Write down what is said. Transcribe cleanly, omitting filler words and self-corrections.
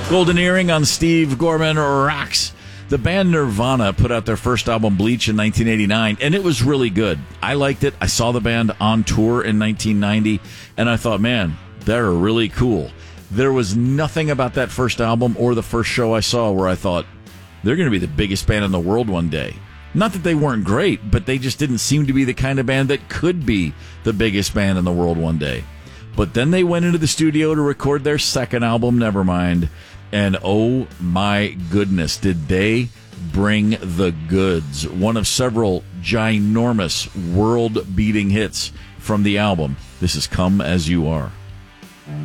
Golden Earring on Steve Gorman Rocks. The band Nirvana put out their first album, Bleach, in 1989, and it was really good. I liked it. I saw the band on tour in 1990, and I thought, man, they're really cool. There was nothing about that first album or the first show I saw where I thought, they're going to be the biggest band in the world one day. Not that they weren't great, but they just didn't seem to be the kind of band that could be the biggest band in the world one day. But then they went into the studio to record their second album, Nevermind, and oh my goodness, did they bring the goods. One of several ginormous world-beating hits from the album. This is Come As You Are.